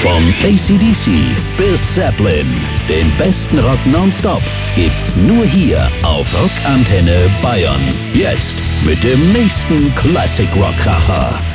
Von AC/DC bis Zeppelin, den besten Rock nonstop gibt's nur hier auf Rockantenne Bayern. Jetzt mit dem nächsten Classic Rock Kracher.